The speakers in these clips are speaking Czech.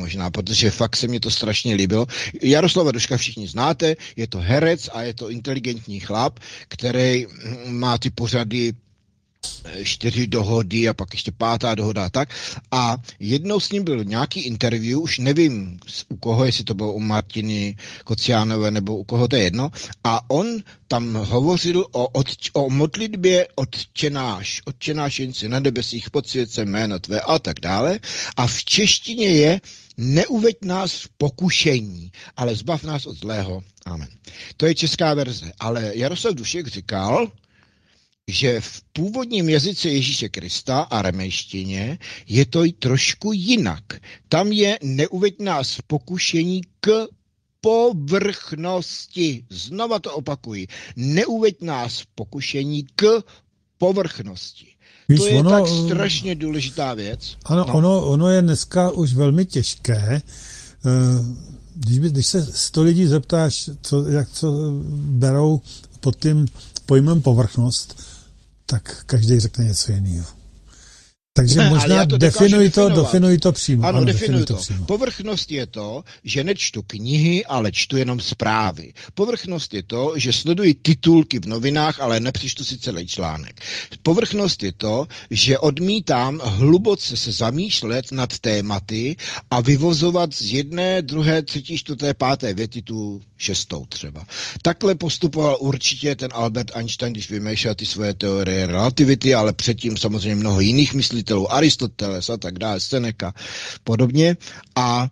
možná, protože fakt se mě to strašně líbilo. Jaroslava Duška všichni znáte, je to herec a je to inteligentní chlap, který má ty pořady 4 dohody a pak ještě 5. dohoda a tak. A jednou s ním byl nějaký interview, už nevím u koho, jestli to bylo u Martiny Kociánové nebo u koho, to je jedno. A on tam hovořil o modlitbě Otče náš jenci na nebesích, podsvěť se jméno tvé a tak dále. A v češtině je neuveď nás v pokušení, ale zbav nás od zlého. Amen. To je česká verze. Ale Jaroslav Dušek říkal, že v původním jazyce Ježíše Krista, aramejštině, je to i trošku jinak. Tam je neuveď nás v pokušení k povrchnosti. Znova to opakuji. Neuveď nás v pokušení k povrchnosti. Víš, to je tak strašně důležitá věc. Ano, no. ono je dneska už velmi těžké. Když se 100 lidí zeptáš, jak berou pod tím pojmem povrchnost, tak každý řekne něco jiného. Takže možná definuj to přímo. Ano, definuj to. Povrchnost je to, že nečtu knihy, ale čtu jenom zprávy. Povrchnost je to, že sleduji titulky v novinách, ale nepřečtu si celý článek. Povrchnost je to, že odmítám hluboce se zamýšlet nad tématy a vyvozovat z 1., 2., 3., 4., 5. věty tu 6. třeba. Takhle postupoval určitě ten Albert Einstein, když vymýšlel ty svoje teorie relativity, ale předtím samozřejmě mnoho jiných myslitelů, Aristoteles a tak dále, Seneca, podobně. A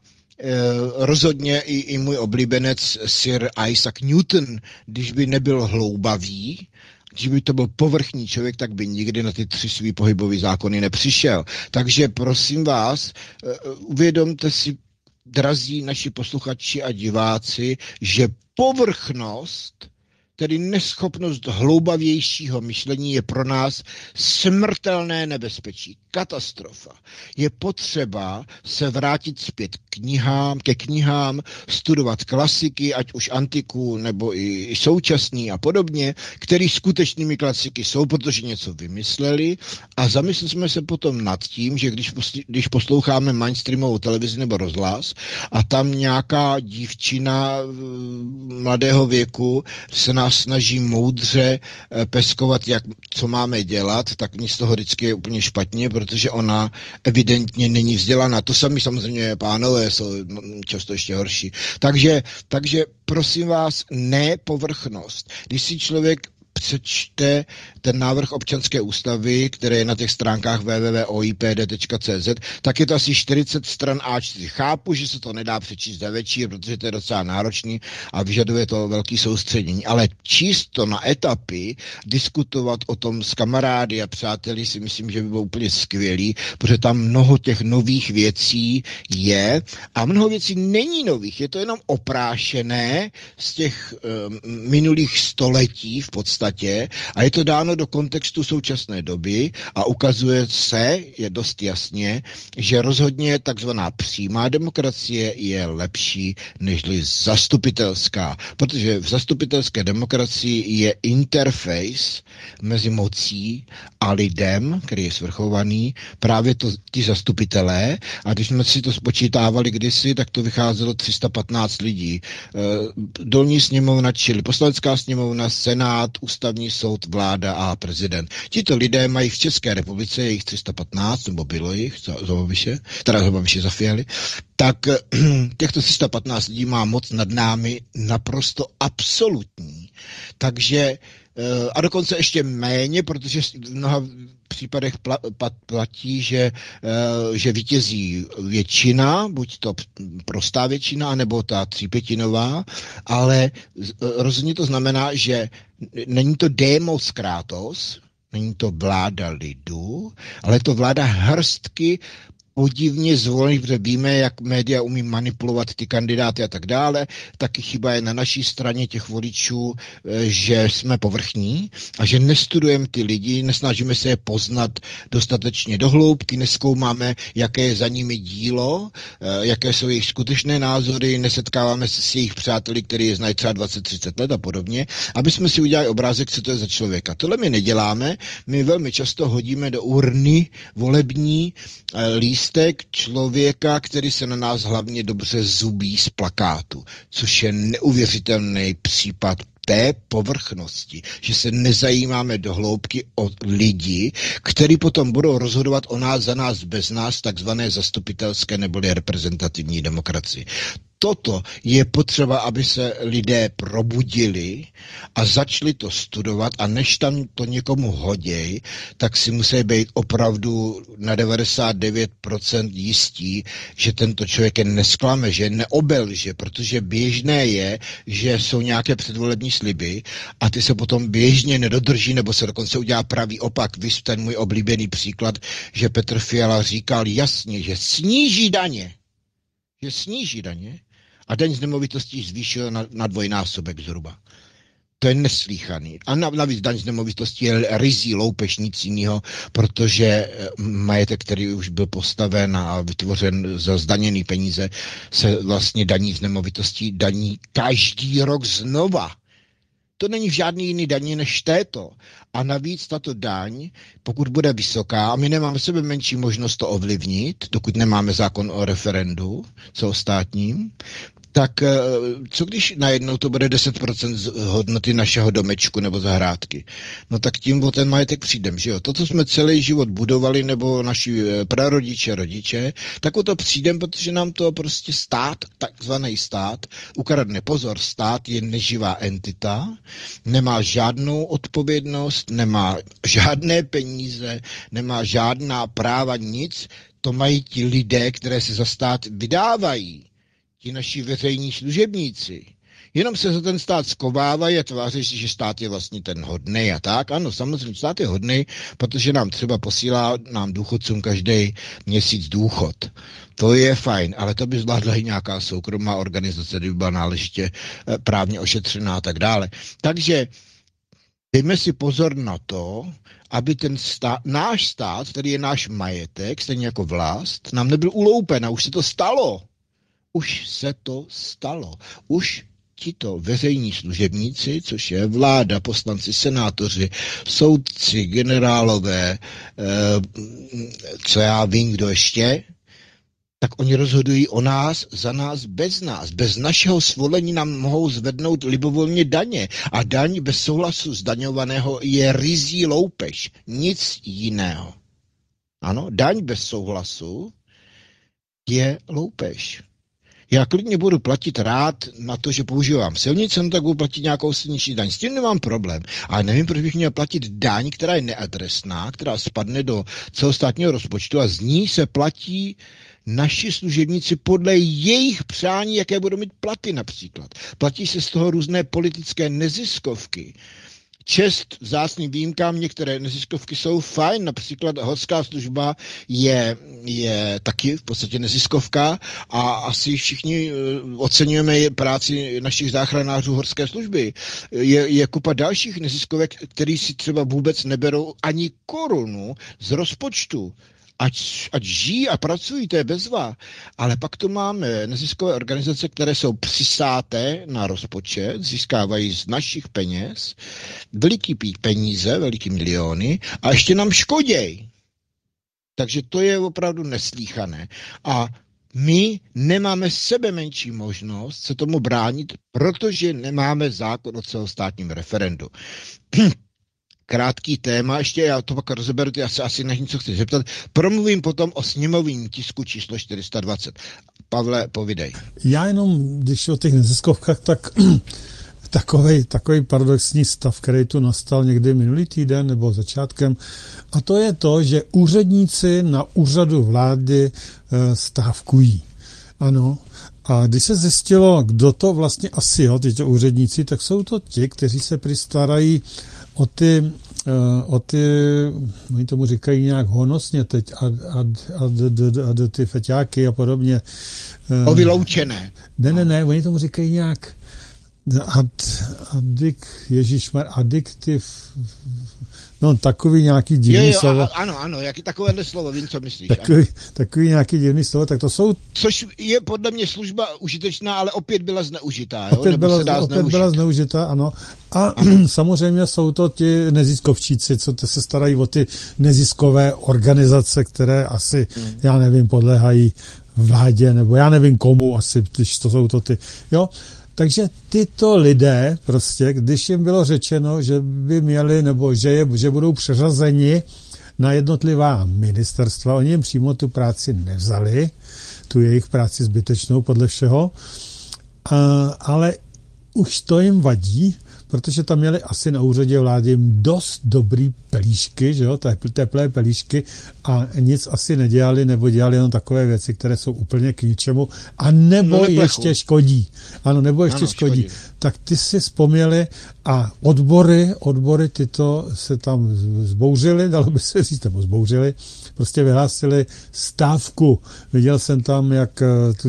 rozhodně i můj oblíbenec Sir Isaac Newton, když by nebyl hloubavý, když by to byl povrchní člověk, tak by nikdy na ty 3 svý pohybový zákony nepřišel. Takže prosím vás, uvědomte si, drazí naši posluchači a diváci, že povrchnost, tedy neschopnost hloubavějšího myšlení, je pro nás smrtelné nebezpečí, katastrofa. Je potřeba se vrátit zpět ke knihám, studovat klasiky, ať už antiku nebo i současný a podobně, který skutečnými klasiky jsou, protože něco vymysleli, a zamyslíme se potom nad tím, že když posloucháme mainstreamovou televizi nebo rozhlas a tam nějaká dívčina mladého věku se nás snaží moudře peskovat, co máme dělat, tak mě z toho vždycky je úplně špatně, protože ona evidentně není vzdělaná. To sami samozřejmě pánové jsou často ještě horší. Takže prosím vás, ne povrchnost. Když si člověk přečte ten návrh občanské ústavy, který je na těch stránkách www.oipd.cz, tak je to asi 40 stran A4. Chápu, že se to nedá přečíst za večer, protože to je docela náročný a vyžaduje to velký soustředění, ale číst to na etapy, diskutovat o tom s kamarády a přáteli, si myslím, že by bylo úplně skvělý, protože tam mnoho těch nových věcí je a mnoho věcí není nových, je to jenom oprášené z těch minulých století v podstatě a je to dáno do kontextu současné doby a ukazuje se, je dost jasně, že rozhodně takzvaná přímá demokracie je lepší nežli zastupitelská, protože v zastupitelské demokracii je interface mezi mocí a lidem, který je svrchovaný, právě ti zastupitelé, a když jsme si to spočítávali kdysi, tak to vycházelo 315 lidí. Dolní sněmovna, čili poslanecká sněmovna, senát, ústavní soud, vláda a prezident. Tito lidé mají v České republice, jich 315, nebo bylo jich, za Babiše, za Fialy, tak těchto 315 lidí má moc nad námi naprosto absolutní. Takže a dokonce ještě méně, protože v mnoha případech platí, že vítězí většina, buď to prostá většina, nebo ta 3/5, ale rozhodně to znamená, že není to demos kratos, není to vláda lidu, ale je to vláda hrstky podivně zvolených, protože víme, jak média umí manipulovat ty kandidáty a tak dále. Taky chyba je na naší straně těch voličů, že jsme povrchní a že nestudujeme ty lidi, nesnažíme se je poznat dostatečně do hloubky, nezkoumáme, jaké je za nimi dílo, jaké jsou jejich skutečné názory, nesetkáváme se s jejich přáteli, který je znají třeba 20-30 let a podobně, aby jsme si udělali obrázek, co to je za člověka. Tohle my neděláme, my velmi často hodíme do urny volební lístky lístek člověka, který se na nás hlavně dobře zubí z plakátu, což je neuvěřitelný případ té povrchnosti, že se nezajímáme do hloubky o lidi, kteří potom budou rozhodovat o nás, za nás, bez nás, takzvané zastupitelské neboli reprezentativní demokracii. Toto je potřeba, aby se lidé probudili a začali to studovat a než tam to někomu hoděj, tak si musí být opravdu na 99% jistí, že tento člověk je nesklame, že neobelže, protože běžné je, že jsou nějaké předvolební sliby a ty se potom běžně nedodrží, nebo se dokonce udělá pravý opak. Víš, ten můj oblíbený příklad, že Petr Fiala říkal jasně, že sníží daně, a daň z nemovitostí zvýšil na dvojnásobek zhruba. To je neslýchaný. A navíc daň z nemovitostí je rizí loupež, nic jiného, protože majetek, který už byl postaven a vytvořen za zdaněný peníze, se vlastně daní z nemovitostí daní každý rok znova. To není v žádný jiný daní než této. A navíc tato daň, pokud bude vysoká, a my nemáme sebe menší možnost to ovlivnit, dokud nemáme zákon o referendu celostátním, tak co když najednou to bude 10% z hodnoty našeho domečku nebo zahrádky? No tak tím o ten majetek přijdem, že jo? To, co jsme celý život budovali, nebo naši prarodiče, rodiče, tak o to přijdem, protože nám to prostě stát, takzvaný stát, ukradne. Pozor, stát je neživá entita, nemá žádnou odpovědnost, nemá žádné peníze, nemá žádná práva, nic. To mají ti lidé, které se za stát vydávají. Ti naši veřejní služebníci. Jenom se za ten stát skovávají a tváří si, že stát je vlastně ten hodnej a tak. Ano, samozřejmě stát je hodnej, protože nám třeba posílá nám důchodcům každý měsíc důchod. To je fajn, ale to by zvládla i nějaká soukromá organizace, kdyby byla náležitě právně ošetřená a tak dále. Takže dejme si pozor na to, aby ten náš stát, který je náš majetek, stejně jako vlast, nám nebyl uloupen a už se to stalo. Už tito veřejní služebníci, což je vláda, poslanci, senátoři, soudci, generálové, co já vím, kdo ještě, tak oni rozhodují o nás, za nás, bez nás. Bez našeho svolení nám mohou zvednout libovolně daně. A daň bez souhlasu zdaňovaného je ryzí loupež. Nic jiného. Ano, daň bez souhlasu je loupež. Já klidně budu platit rád na to, že používám silnice, no tak budu platit nějakou silniční daň. S tím nemám problém. Ale nevím, proč bych měl platit daň, která je neadresná, která spadne do celostátního rozpočtu a z ní se platí naši služebníci podle jejich přání, jaké budou mít platy například. Platí se z toho různé politické neziskovky. Čest vzácným výjimkám, některé neziskovky jsou fajn, například horská služba je taky v podstatě neziskovka a asi všichni oceňujeme práci našich záchranářů horské služby. Je kupa dalších neziskovek, který si třeba vůbec neberou ani korunu z rozpočtu. Ať žijí a pracují, to je bezva. Ale pak tu máme neziskové organizace, které jsou přisáté na rozpočet, získávají z našich peněz veliký peníze, veliký miliony a ještě nám škoděj. Takže to je opravdu neslýchané. A my nemáme sebe menší možnost se tomu bránit, protože nemáme zákon o celostátním referendu. Krátký téma, ještě já to pak rozeberu, ty asi než něco chci zeptat. Promluvím potom o sněmovním tisku číslo 420. Pavle, povídej. Já jenom, když o těch neziskovkách, tak takový paradoxní stav, který tu nastal někdy minulý týden nebo začátkem, a to je to, že úředníci na úřadu vlády stávkují. Ano. A když se zjistilo, kdo to vlastně asi, tyto úředníci, tak jsou to ti, kteří se starají o ty, oni tomu říkají nějak honosně teď, a ty feťáky a podobně. O vyloučené. Ne, oni tomu říkají nějak, Addiktiv, no takový nějaký divný slovo. Ano, jaký takovéhle slovo, vím, co myslíš. Takový nějaký divný slovo, tak to jsou... Což je podle mě služba užitečná, ale opět byla zneužitá, jo? Opět byla zneužitá, ano. A samozřejmě jsou to ti neziskovčíci, co se starají o ty neziskové organizace, které asi, já nevím, podléhají vládě, nebo já nevím komu asi, když to jsou to ty, jo. Takže tyto lidé prostě, když jim bylo řečeno, že by měli, nebo že budou přeřazeni na jednotlivá ministerstva, oni jim přímo tu práci nevzali, tu jejich práci zbytečnou podle všeho, ale už to jim vadí, protože tam měli asi na úřadě vlády jim dost dobrý pelíšky, že jo, teplé pelíšky a nic asi nedělali, nebo dělali jenom takové věci, které jsou úplně k ničemu, a nebo ještě škodí. Ano, nebo ještě škodí. Tak ty si vzpomněli a odbory tyto se tam zbouřily, dalo by se říct, nebo zbouřily, prostě vyhlásili stávku. Viděl jsem tam, jak tu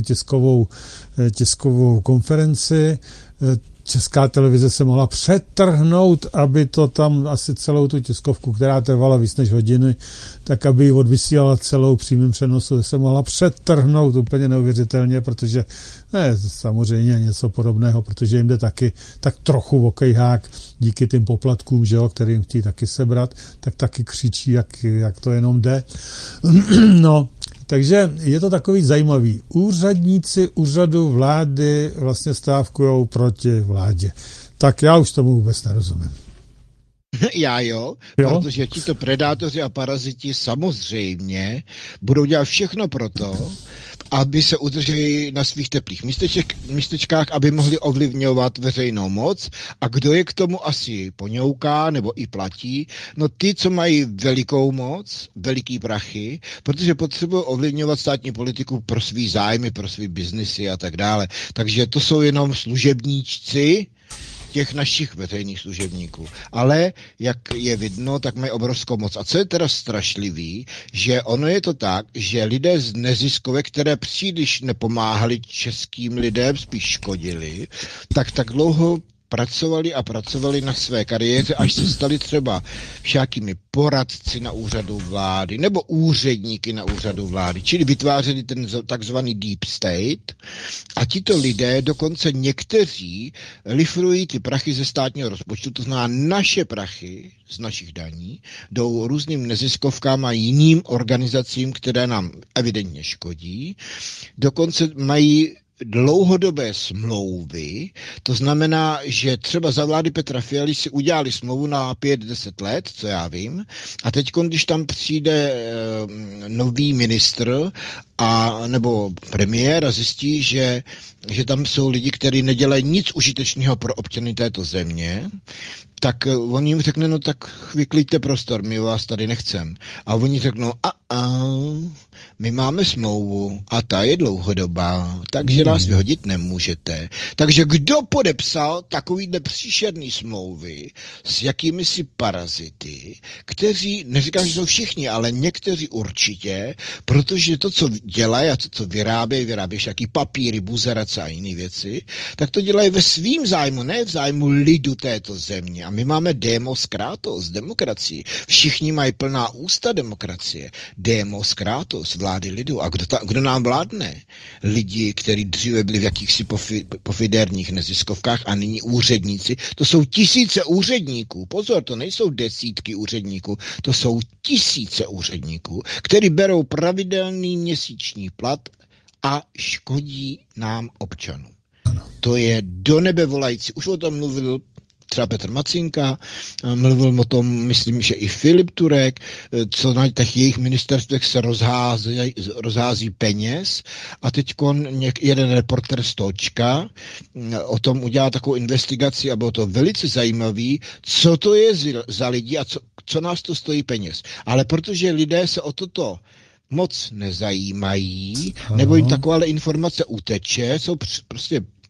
tiskovou konferenci Česká televize se mohla přetrhnout, aby to tam asi celou tu tiskovku, která trvala víc než hodiny, tak aby ji odvysílala celou přímým přenosu, se mohla přetrhnout úplně neuvěřitelně, protože ne, samozřejmě něco podobného, protože jim jde taky tak trochu o kejhák díky těm poplatkům, že jo, kterým chtějí taky sebrat, tak taky křičí, jak to jenom jde. No, takže je to takový zajímavý. Úředníci úřadu vlády vlastně stávkujou proti vládě. Tak já už tomu vůbec nerozumím. Já jo, protože tito predátoři a paraziti samozřejmě budou dělat všechno proto, aby se udrželi na svých teplých místečkách, aby mohli ovlivňovat veřejnou moc. A kdo je k tomu asi poňouká nebo i platí? No ty, co mají velikou moc, veliký prachy, protože potřebují ovlivňovat státní politiku pro svý zájmy, pro svý biznisy a tak dále. Takže to jsou jenom služebníčci těch našich veřejných služebníků. Ale, jak je vidno, tak mají obrovskou moc. A co je teda strašlivý, že ono je to tak, že lidé z neziskovek, které příliš nepomáhali českým lidem, spíš škodili, tak dlouho pracovali na své kariéře, až se stali třeba všakými poradci na úřadu vlády nebo úředníky na úřadu vlády, čili vytvářeli ten takzvaný deep state a tito lidé, dokonce někteří, lifrují ty prachy ze státního rozpočtu, to znamená naše prachy z našich daní, jdou různým neziskovkám a jiným organizacím, které nám evidentně škodí, dokonce mají dlouhodobé smlouvy, to znamená, že třeba za vlády Petra Fialy si udělali smlouvu na 5-10 let, co já vím, a teď, když tam přijde nový ministr nebo premiér a zjistí, že tam jsou lidi, kteří nedělají nic užitečného pro občany této země, tak on jim řekne, no tak vyklidte prostor, my vás tady nechcem. A oni řeknou, my máme smlouvu a ta je dlouhodobá, takže nás vyhodit nemůžete. Takže kdo podepsal takovýhle příšerný smlouvy s jakými si parazity, kteří, neříkám, že jsou všichni, ale někteří určitě, protože to, co dělají a to, co vyrábějí všaký papíry, buzerace a jiné věci, tak to dělají ve svým zájmu, ne v zájmu lidu této země. A my máme demos kratos, demokracii. Všichni mají plná ústa demokracie. Demos kratos, vlády lidu. A kdo nám vládne? Lidi, kteří dříve byli v jakýchsi pofidérních neziskovkách a nyní úředníci. To jsou tisíce úředníků. Pozor, to nejsou desítky úředníků. To jsou tisíce úředníků, kteří berou pravidelný měsíční plat a škodí nám občanům. To je do nebe volající. Už o tom mluvil třeba Petr Macinka, mluvil o tom, myslím, že i Filip Turek, co na těch jejich ministerstvech se rozhází peněz a teď jeden reporter z Točka o tom udělal takovou investigaci a bylo to velice zajímavý, co to je za lidi a co nás to stojí peněz. Ale protože lidé se o toto moc nezajímají, nebo jim takováhle informace uteče, jsou prostě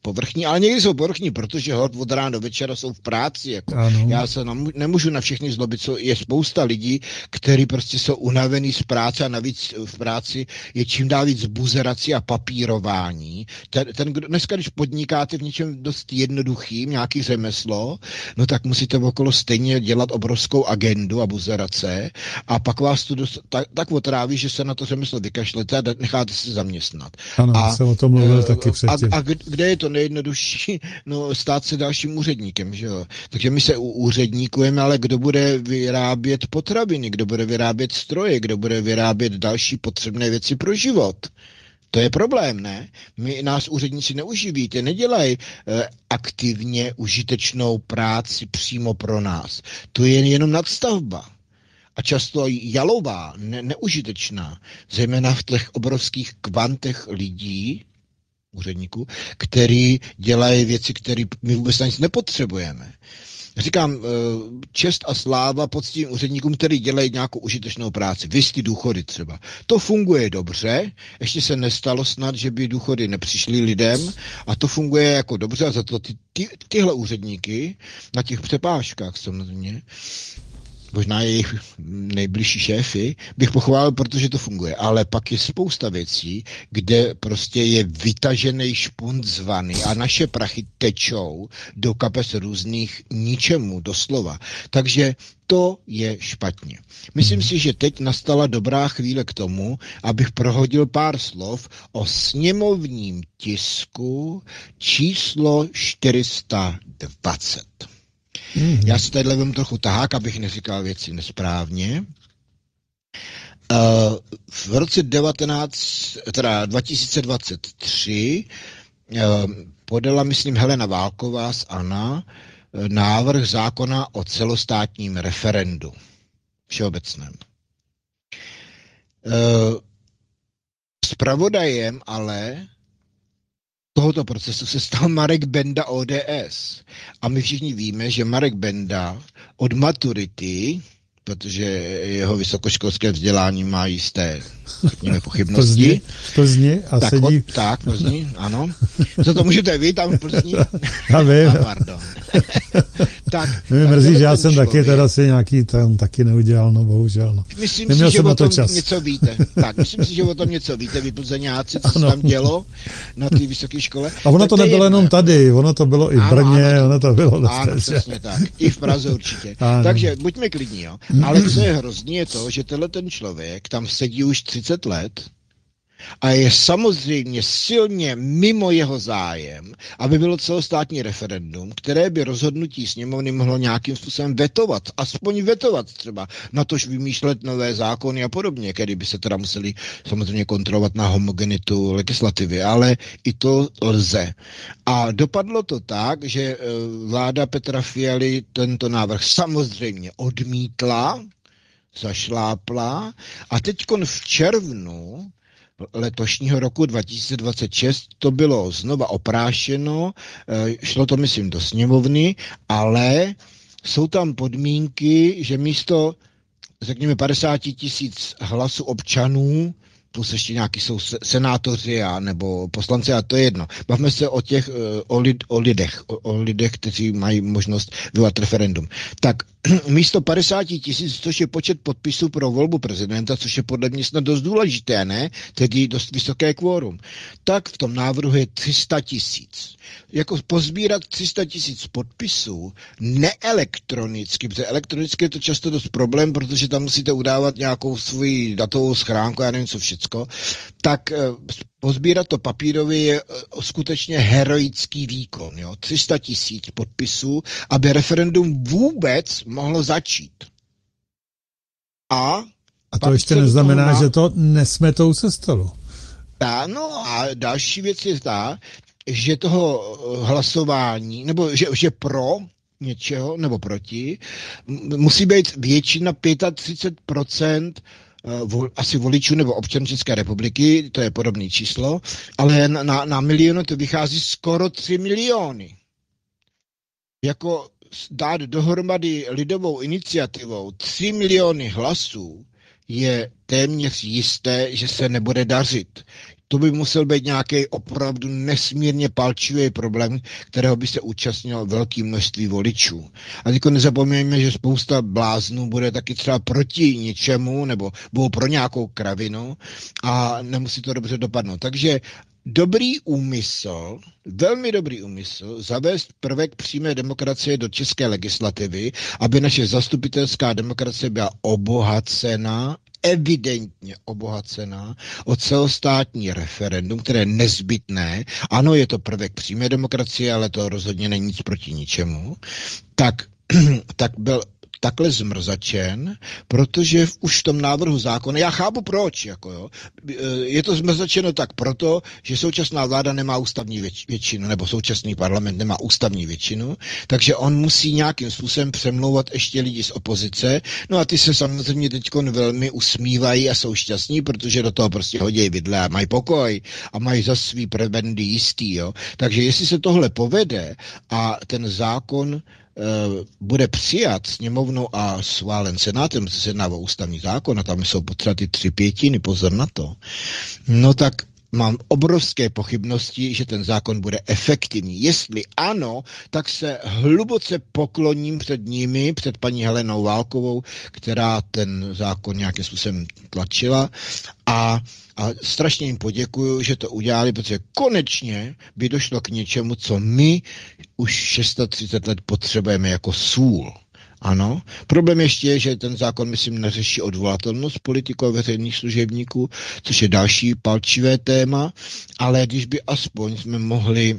povrchní, ale někdy jsou povrchní, protože hod od rána do večera jsou v práci. Jako. Já se nemůžu na všechny zlobit, je spousta lidí, kteří prostě jsou unavený z práce a navíc v práci je čím dál víc buzerací a papírování. Dneska, když podnikáte v něčem dost jednoduchým, nějaký řemeslo, no tak musíte okolo stejně dělat obrovskou agendu a buzerace a pak vás to tak otráví, že se na to řemeslo vykašlete a necháte se zaměstnat. Ano, jsem o tom mluvil taky předtím. A kde je to nejjednodušší? No, stát se dalším úředníkem, že jo? Takže my se úředníkujeme, ale kdo bude vyrábět potraviny, kdo bude vyrábět stroje, kdo bude vyrábět další potřebné věci pro život? To je problém, ne? Nás úředníci neuživíte, nedělají aktivně užitečnou práci přímo pro nás. To je jenom nadstavba. A často jalová, neužitečná, zejména v těch obrovských kvantech lidí, úředníků, který dělají věci, které my vůbec nic nepotřebujeme. Říkám, čest a sláva poctivým úředníkům, který dělají nějakou užitečnou práci. Vystý důchody třeba. To funguje dobře, ještě se nestalo snad, že by důchody nepřišly lidem a to funguje jako dobře a za to tyhle úředníky na těch přepážkách samozřejmě, možná jejich nejbližší šéfy, bych pochválil, protože to funguje. Ale pak je spousta věcí, kde prostě je vytažený špunt z vany a naše prachy tečou do kapes různých ničemu, doslova. Takže to je špatně. Myslím si, že teď nastala dobrá chvíle k tomu, abych prohodil pár slov o sněmovním tisku číslo 420. Já si tadyhle vem trochu tahák, abych neříkal věci nesprávně. V roce 2023 podala, myslím, Helena Válková z ANO návrh zákona o celostátním referendu všeobecném. Zpravodajem ale tohoto procesu se stal Marek Benda ODS. A my všichni víme, že Marek Benda od maturity, protože jeho vysokoškolské vzdělání má jisté, řekněme, pochybnosti. Plzni a tak sedí... Plzni, ano. Co to můžete vy tam v Plzni? Já vím. Pardon. Mě mrzí, že já jsem taky teda si nějaký tam taky neudělal, no bohužel. No. Myslím si, že o tom něco víte. Tak, myslím si, že o tom něco víte, vy Plzeňáci, co se tam dělo na té vysoké škole. A ono to nebylo jenom tady, ono to bylo i v Brně, ono to bylo ano, přesně tak. I v Praze určitě. Ano. Takže buďme klidní, jo. Ale co je hrozný, je to, že tenhle ten člověk tam sedí už 30 let a je samozřejmě silně mimo jeho zájem, aby bylo celostátní referendum, které by rozhodnutí sněmovny mohlo nějakým způsobem vetovat, aspoň vetovat třeba, natož vymýšlet nové zákony a podobně, které by se teda museli samozřejmě kontrolovat na homogenitu legislativy, ale i to lze. A dopadlo to tak, že vláda Petra Fialy tento návrh samozřejmě odmítla, zašlápla a teďkon v červnu letošního roku 2026 to bylo znova oprášeno, šlo to, myslím, do sněmovny, ale jsou tam podmínky, že místo, řekněme, 50 000 hlasů občanů, plus ještě nějaký jsou senátoři a nebo poslanci, a to je jedno. Bavme se o těch, o lidech, kteří mají možnost vyvolat referendum. Tak místo 50 000, což je počet podpisů pro volbu prezidenta, což je podle mě snad dost důležité, ne? Tedy dost vysoké kvórum. Tak v tom návrhu je 300 000. Jako pozbírat 300 000 podpisů neelektronicky, protože elektronicky je to často dost problém, protože tam musíte udávat nějakou svoji datovou schránku, já nevím co všecko, tak pozbírat to papírově je skutečně heroický výkon. Jo? 300 000 podpisů, aby referendum vůbec mohlo začít. A to ještě neznamená, že to nesmetou se stalo. No a další věc je ta, že toho hlasování, nebo že pro něčeho, nebo proti, musí být většina 35% asi voličů nebo občanů České republiky, to je podobné číslo, ale na milionu to vychází skoro 3 miliony. Jako dát dohromady lidovou iniciativou 3 miliony hlasů je téměř jisté, že se nebude dařit. To by musel být nějaký opravdu nesmírně palčivý problém, kterého by se účastnilo velké množství voličů. A teď nezapomeňme, že spousta bláznů bude taky třeba proti něčemu, nebo budou pro nějakou kravinu a nemusí to dobře dopadnout. Takže dobrý úmysl, velmi dobrý úmysl, zavést prvek přímé demokracie do české legislativy, aby naše zastupitelská demokracie byla obohacena, evidentně obohacená o celostátní referendum, které je nezbytné. Ano, je to prvek přímé demokracie, ale to rozhodně není nic proti ničemu. Tak byl takhle zmrzačen, protože už v tom návrhu zákona, já chápu proč, je to zmrzačeno tak proto, že současná vláda nemá ústavní většinu, nebo současný parlament nemá ústavní většinu, takže on musí nějakým způsobem přemlouvat ještě lidi z opozice, no a ty se samozřejmě teď velmi usmívají a jsou šťastní, protože do toho prostě hodí vidle a mají pokoj a mají za svý prebendy jistý, jo. Takže jestli se tohle povede a ten zákon bude přijat sněmovnou a schválen senátem, se jedná o ústavní zákon a tam jsou potřeba ty 3/5, pozor na to, no tak mám obrovské pochybnosti, že ten zákon bude efektivní. Jestli ano, tak se hluboce pokloním před nimi, před paní Helenou Válkovou, která ten zákon nějakým způsobem tlačila a strašně jim poděkuju, že to udělali, protože konečně by došlo k něčemu, co my už 630 let potřebujeme jako sůl. Ano. Problém ještě je, že ten zákon, myslím, neřeší odvolatelnost politiků a veřejných služebníků, což je další palčivé téma, ale když by aspoň jsme mohli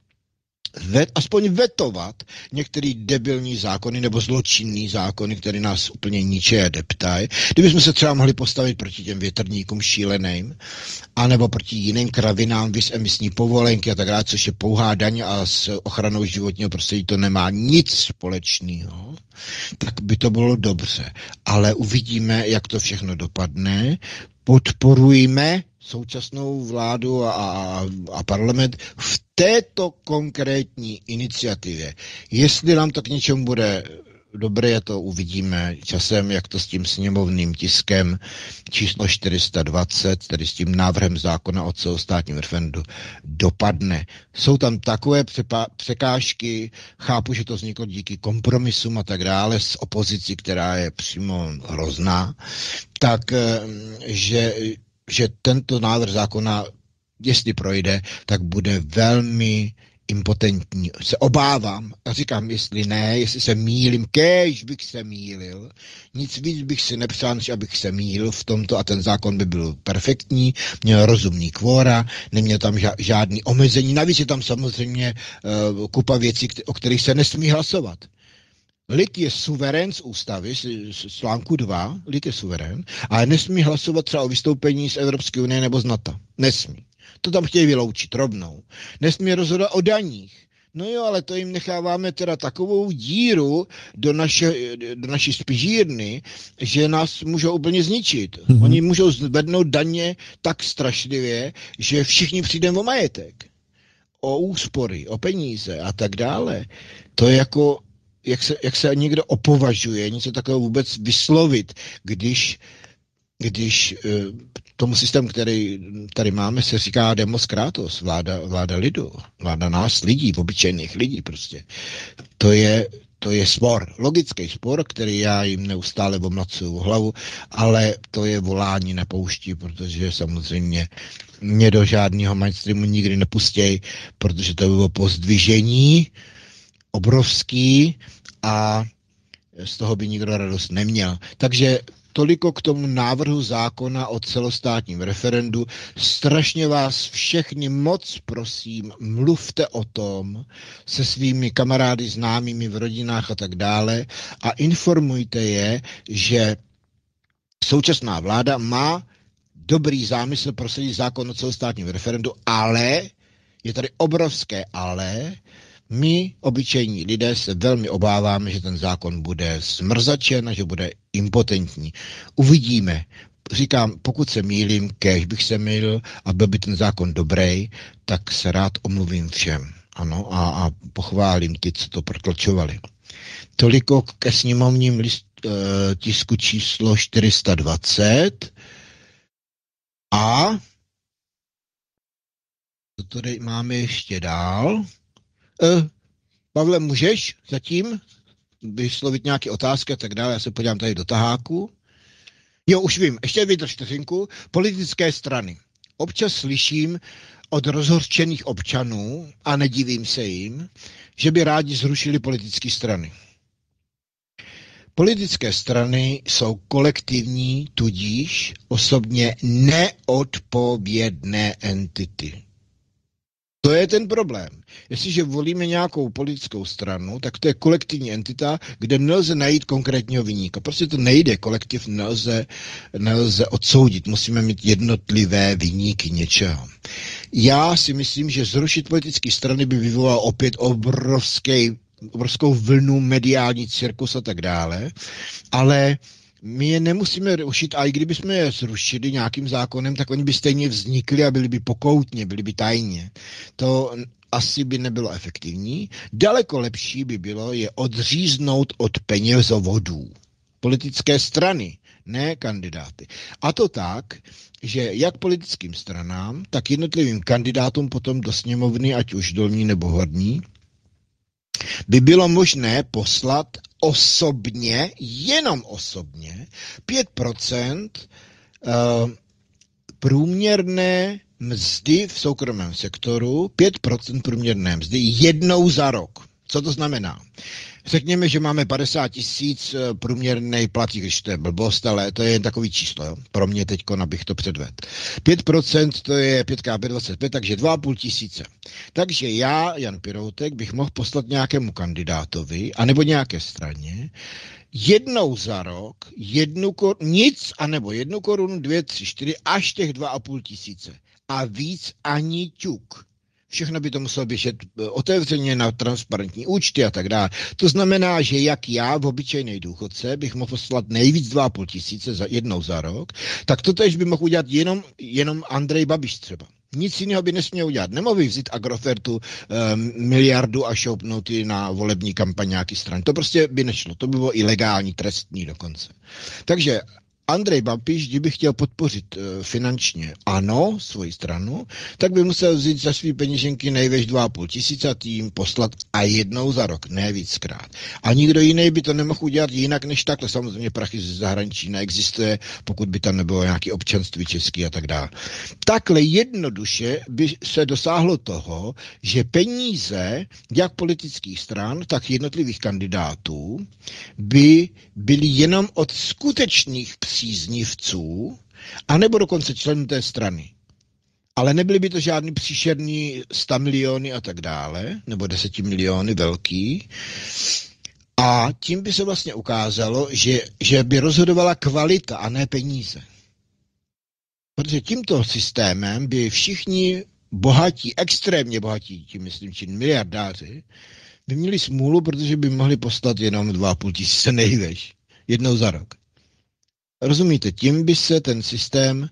aspoň vetovat některé debilní zákony nebo zločinný zákony, které nás úplně ničí a deptají. Kdybychom se třeba mohli postavit proti těm větrníkům šíleným, anebo proti jiným kravinám, vys emisní povolenky a tak dále, což je pouhá daň a s ochranou životního prostředí to nemá nic společného, tak by to bylo dobře. Ale uvidíme, jak to všechno dopadne. Podporujme současnou vládu a parlament v této konkrétní iniciativě. Jestli nám to k něčemu bude dobré, to uvidíme časem, jak to s tím sněmovným tiskem číslo 420, tedy s tím návrhem zákona o celostátním referendu, dopadne. Jsou tam takové překážky, chápu, že to vzniklo díky kompromisům a tak dále s opozicí, která je přímo hrozná, tak, že tento návrh zákona, jestli projde, tak bude velmi impotentní. Se obávám, a říkám, jestli ne, jestli se mýlím, kéž bych se mýlil, nic víc bych si nepřál, než abych se mýlil v tomto a ten zákon by byl perfektní, měl rozumný kvóra, neměl tam žádný omezení, navíc je tam samozřejmě kupa věcí, o kterých se nesmí hlasovat. Lid je suverén z ústavy, z článku 2, lid je suverén, ale nesmí hlasovat třeba o vystoupení z Evropské unie nebo z NATO. Nesmí. To tam chtějí vyloučit rovnou. Nesmí rozhodovat o daních. No jo, ale to jim necháváme teda takovou díru do naší spižírny, že nás můžou úplně zničit. Oni můžou zvednout daně tak strašlivě, že všichni přijdeme o majetek, o úspory, o peníze a tak dále. To je jako jak se někdo opovažuje, něco takového vůbec vyslovit, když tomu systému, který tady máme, se říká demos kratos, vláda lidu, vláda nás lidí, obyčejných lidí prostě. To je spor, logický spor, který já jim neustále omlacuju hlavu, ale to je volání na poušti, protože samozřejmě mě do žádného mainstreamu nikdy nepustěj, protože to by bylo pozdvižení obrovský a z toho by nikdo radost neměl. Takže toliko k tomu návrhu zákona o celostátním referendu. Strašně vás všechny moc prosím, mluvte o tom se svými kamarády, známými v rodinách a tak dále a informujte je, že současná vláda má dobrý zámysl prosadit zákon o celostátním referendu, ale je tady obrovské ale. My, obyčejní lidé, se velmi obáváme, že ten zákon bude zmrzačen a že bude impotentní. Uvidíme. Říkám, pokud se mýlím, kéž bych se mýlil a byl by ten zákon dobrý, tak se rád omluvím všem. Ano, a pochválím ty, co to protlačovali. Toliko ke sněmovním tisku číslo 420 a Co tady máme ještě dál? Pavle, můžeš zatím vyslovit nějaké otázky a tak dále? Já se podívám tady do taháku. Jo, už vím, ještě vydrž vteřinku. Politické strany. Občas slyším od rozhořčených občanů, a nedivím se jim, že by rádi zrušili politické strany. Politické strany jsou kolektivní, tudíž osobně neodpovědné entity. To je ten problém. Jestliže volíme nějakou politickou stranu, tak to je kolektivní entita, kde nelze najít konkrétního viníka. Prostě to nejde, kolektiv nelze odsoudit. Musíme mít jednotlivé viníky něčeho. Já si myslím, že zrušit politické strany by vyvolalo opět obrovskou vlnu mediální cirkus a tak dále, ale my je nemusíme rušit, a i kdybychom je zrušili nějakým zákonem, tak oni by stejně vznikli a byli by pokoutně, byli by tajně. To asi by nebylo efektivní. Daleko lepší by bylo je odříznout od penězovodů. Politické strany, ne kandidáty. A to tak, že jak politickým stranám, tak jednotlivým kandidátům potom do sněmovny, ať už dolní nebo horní, by bylo možné poslat osobně, jenom osobně, 5% průměrné mzdy v soukromém sektoru, 5% průměrné mzdy jednou za rok. Co to znamená? Řekněme, že máme 50 000 průměrný plat, když to je blbost, ale to je jen takový číslo. Jo? Pro mě teďko, abych to předvedl. 5% to je 5x5 25, takže 2 500. Takže já, Jan Piroutek, bych mohl poslat nějakému kandidátovi, anebo nějaké straně, jednou za rok, nic, anebo 1 korunu, 2, 3, 4, až těch 2 500. A víc ani ťuk. Všechno by to muselo běžet otevřeně na transparentní účty a tak dále. To znamená, že jak já, v obyčejný důchodce, bych mohl poslat nejvíc 2 500 jednou za rok, tak to tež by mohl udělat jenom Andrej Babiš třeba. Nic jiného by nesměl udělat. Nemohl by vzít Agrofertu miliardu a šoupnout ji na volební kampaň nějaký stran. To prostě by nešlo. To by bylo ilegální, trestní dokonce. Takže Andrej Babiš, kdyby chtěl podpořit finančně ANO, svoji stranu, tak by musel vzít za svý peněženky největš 2 500 a tím poslat a jednou za rok, ne víckrát. A nikdo jiný by to nemohl udělat jinak než takhle. Samozřejmě prachy ze zahraničí neexistuje, pokud by tam nebylo nějaké občanství český a tak dále. Takhle jednoduše by se dosáhlo toho, že peníze jak politických stran, tak jednotlivých kandidátů by byly jenom od skutečných příznivců, anebo dokonce členů té strany. Ale nebyly by to žádný příšerný 100 miliony a tak dále, nebo 10 miliony velký. A tím by se vlastně ukázalo, že by rozhodovala kvalita a ne peníze. Protože tímto systémem by všichni bohatí, extrémně bohatí, tím myslím, či miliardáři, by měli smůlu, protože by mohli poslat jenom 2 500 největš, jednou za rok. Rozumíte, tím by se ten systém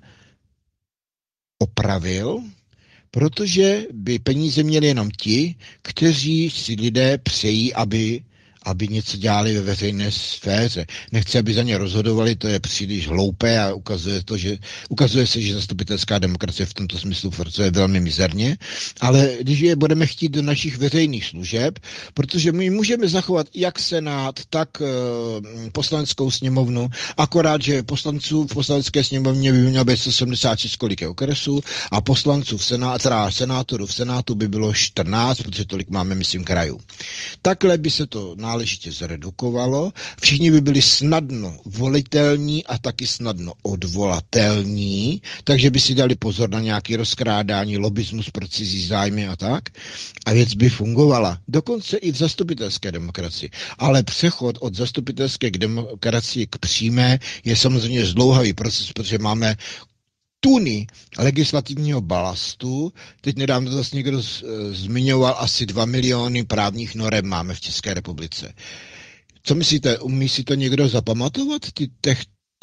opravil, protože by peníze měli jenom ti, kteří si lidé přejí, aby něco dělali ve veřejné sféře. Nechci, aby za ně rozhodovali, to je příliš hloupé a ukazuje se, že zastupitelská demokracie v tomto smyslu pracuje velmi mizerně, ale když je budeme chtít do našich veřejných služeb, protože my můžeme zachovat jak Senát, tak poslaneckou sněmovnu, akorát, že poslanců v poslanecké sněmovně by mělo být 176 kolik je okresů a poslanců senátorů v Senátu by bylo 14, protože tolik máme, myslím, krajů. Takhle by se to náležitě zredukovalo, všichni by byli snadno volitelní a taky snadno odvolatelní, takže by si dali pozor na nějaký rozkrádání, lobismus pro cizí zájmy a tak. A věc by fungovala. Dokonce i v zastupitelské demokracii. Ale přechod od zastupitelské k demokracii k přímé je samozřejmě zdlouhavý proces, protože máme tuny legislativního balastu. Teď nedávno to zase někdo zmiňoval, asi 2 miliony právních norem máme v České republice. Co myslíte, umí si to někdo zapamatovat,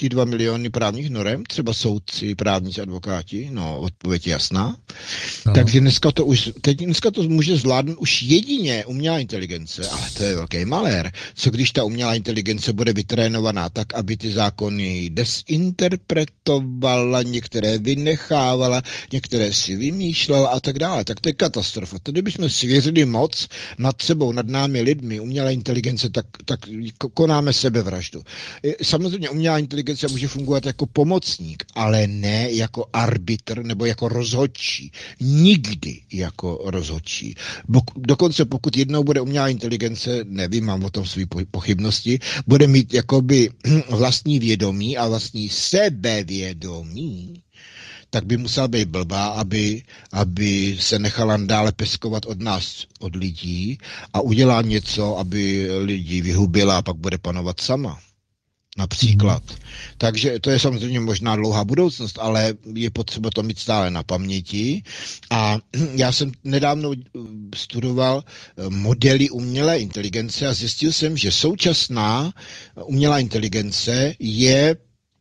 ty 2 miliony právních norem, třeba soudci, právníci, advokáti? No, odpověď je jasná. No. Takže dneska to může zvládnout už jedině umělá inteligence, ale to je velký malér. Co když ta umělá inteligence bude vytrénovaná tak, aby ty zákony desinterpretovala, některé vynechávala, některé si vymýšlela a tak dále. Tak to je katastrofa. Tady bychom svěřili moc nad sebou, nad námi lidmi, umělé inteligence, tak konáme sebevraždu. Samozřejmě umělá inteligence může fungovat jako pomocník, ale ne jako arbitr nebo jako rozhodčí. Nikdy jako rozhodčí. Dokonce pokud jednou bude umělá inteligence, nevím, mám o tom své pochybnosti, bude mít jakoby vlastní vědomí a vlastní sebevědomí, tak by musela být blbá, aby se nechala dále peskovat od nás, od lidí a udělá něco, aby lidi vyhubila a pak bude panovat sama. Například. Takže to je samozřejmě možná dlouhá budoucnost, ale je potřeba to mít stále na paměti. A já jsem nedávno studoval modely umělé inteligence a zjistil jsem, že současná umělá inteligence je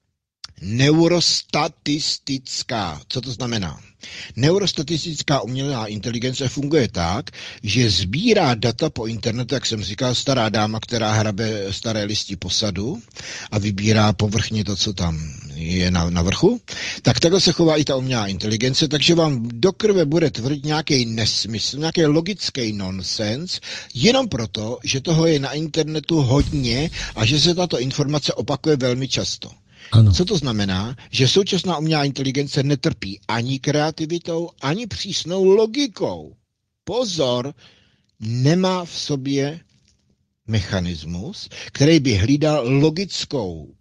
neurostatistická. Co to znamená? Neurostatistická umělá inteligence funguje tak, že sbírá data po internetu, jak jsem říkal, stará dáma, která hrabe staré listy posadu a vybírá povrchně to, co tam je na vrchu. Tak takhle se chová i ta umělá inteligence, takže vám do krve bude tvrdit nějaký nesmysl, nějaký logický nonsens, jenom proto, že toho je na internetu hodně a že se tato informace opakuje velmi často. Ano. Co to znamená? Že současná umělá inteligence netrpí ani kreativitou, ani přísnou logikou. Pozor, nemá v sobě mechanismus, který by hlídal logickou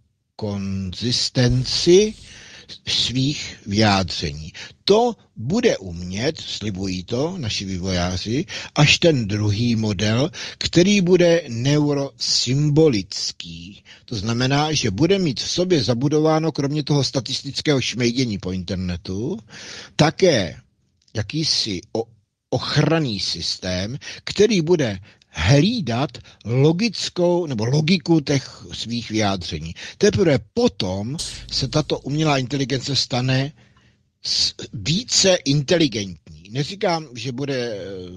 konzistenci svých vyjádření. To bude umět, slibují to naši vývojáři, až ten druhý model, který bude neurosymbolický. To znamená, že bude mít v sobě zabudováno, kromě toho statistického šmejdění po internetu, také jakýsi ochranný systém, který bude hlídat logickou nebo logiku těch svých vyjádření. Teprve potom se tato umělá inteligence stane více inteligentní. Neříkám, že bude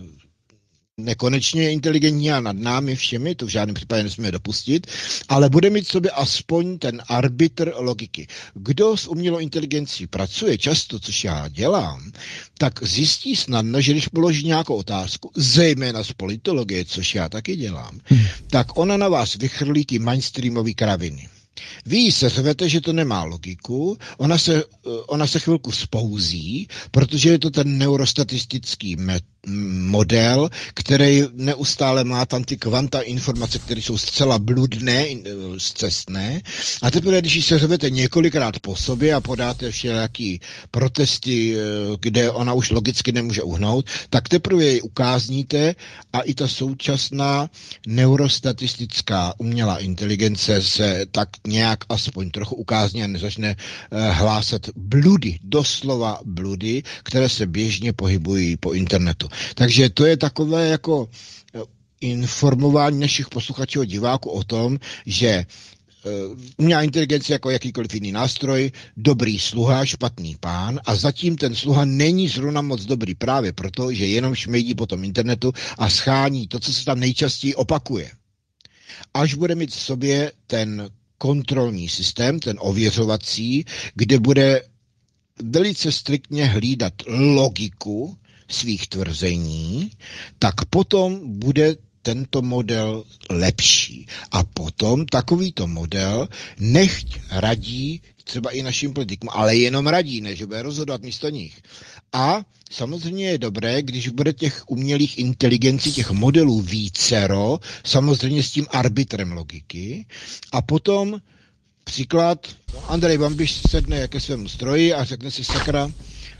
nekonečně inteligentní a nad námi všemi, to v žádném případě nesmíme dopustit, ale bude mít v sobě aspoň ten arbitr logiky. Kdo s umělou inteligencí pracuje často, což já dělám, tak zjistí snadno, že když položí nějakou otázku, zejména z politologie, což já taky dělám, tak ona na vás vychrlí ty mainstreamové kraviny. Vy se řvete, že to nemá logiku, ona se chvilku spouzí, protože je to ten neurostatistický model, který neustále má tam ty kvanta informace, které jsou zcela bludné, scestné. A teprve, když se řvete několikrát po sobě a podáte všelijaký protesty, kde ona už logicky nemůže uhnout, tak teprve jej ukázníte a i ta současná neurostatistická umělá inteligence se tak nějak aspoň trochu ukázní a nezačne hlásat bludy, doslova bludy, které se běžně pohybují po internetu. Takže to je takové jako informování našich posluchačů a diváků o tom, že umělá inteligence jako jakýkoliv jiný nástroj, dobrý sluha, špatný pán a zatím ten sluha není zrovna moc dobrý právě proto, že jenom šmejdí po tom internetu a schání to, co se tam nejčastěji opakuje. Až bude mít v sobě ten kontrolní systém, ten ověřovací, kde bude velice striktně hlídat logiku svých tvrzení, tak potom bude tento model lepší. A potom takovýto model nechť radí třeba i našim politikům, ale jenom radí, ne, že bude rozhodovat místo nich. A samozřejmě je dobré, když bude těch umělých inteligencí, těch modelů vícero, samozřejmě s tím arbitrem logiky. A potom příklad, Andrej Babiš sedne ke svému stroji a řekne si, sakra,